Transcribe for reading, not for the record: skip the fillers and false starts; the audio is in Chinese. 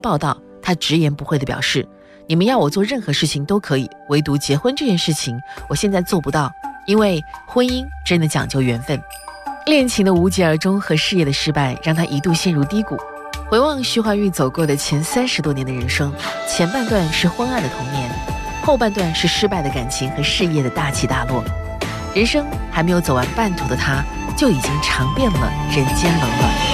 报道，他直言不讳地表示，你们要我做任何事情都可以，唯独结婚这件事情我现在做不到，因为婚姻真的讲究缘分。恋情的无疾而终和事业的失败让他一度陷入低谷。回望徐怀钰走过的前30多年的人生，前半段是昏暗的童年，后半段是失败的感情和事业的大起大落。人生还没有走完半途的他，就已经尝遍了人间冷暖。